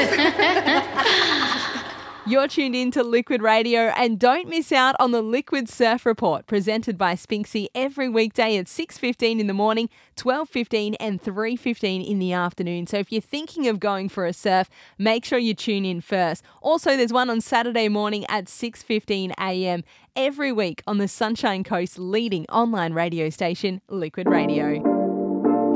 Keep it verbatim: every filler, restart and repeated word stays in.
You're tuned in to Liquid Radio, and don't miss out on the Liquid Surf Report presented by Spinksy every weekday at six fifteen in the morning, twelve fifteen and three fifteen in the afternoon. So if you're thinking of going for a surf, make sure you tune in first. Also, there's one on Saturday morning at six fifteen a m every week on the Sunshine Coast's leading online radio station, Liquid Radio.